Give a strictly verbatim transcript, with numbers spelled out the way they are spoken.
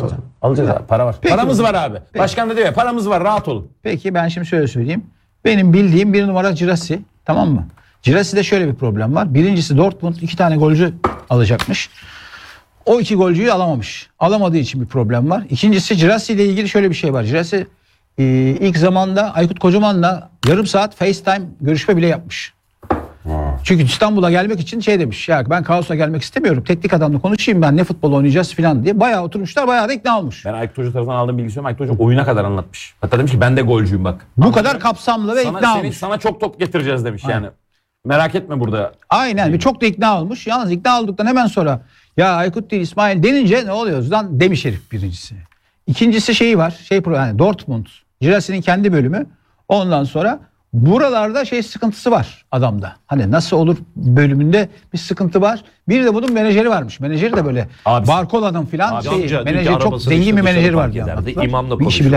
alacaksın. Alacağız abi. Para var. Peki, paramız var abi. Peki. Başkan da diyor ya, paramız var, rahat olun. Peki ben şimdi şöyle söyleyeyim. Benim bildiğim bir numara Girassi, tamam mı? Girasi'de şöyle bir problem var. Birincisi Dortmund iki tane golcü alacakmış. O iki golcüyü alamamış. Alamadığı için bir problem var. İkincisi Girassi ile ilgili şöyle bir şey var. Girassi e, ilk zamanda Aykut Kocaman'la yarım saat FaceTime görüşme bile yapmış. Çünkü İstanbul'a gelmek için şey demiş. Ya ben Kaos'a gelmek istemiyorum. Teknik adamla konuşayım ben, ne futbol oynayacağız falan diye. Bayağı oturmuşlar, bayağı da ikna olmuş. Ben Aykut Hoca tarafından aldığım bilgi söylüyorum. Aykut Hoca oyuna kadar anlatmış. Hatta demiş ki ben de golcüyüm bak. Bu kadar kapsamlı ve sana, ikna seni, olmuş. sana çok top getireceğiz demiş Aynen. yani. Merak etme burada. Aynen ve çok da ikna olmuş. Yalnız ikna olduktan hemen sonra ya Aykut değil İsmail denince ne oluyoruz lan demiş herif birincisi. İkincisi şeyi var. Şey yani Dortmund. Girassi'nin kendi bölümü. Ondan sonra buralarda şey sıkıntısı var adamda. Hani nasıl olur bölümünde bir sıkıntı var. Bir de bunun menajeri varmış. Menajeri de böyle Abisi. Barkola'nın filan Abi şey, amca, menajeri dünkü çok arabasını zengin işte bir dışarı menajeri var park diye ederdi. anlattılar. İmamla Bir işi konuşuyor.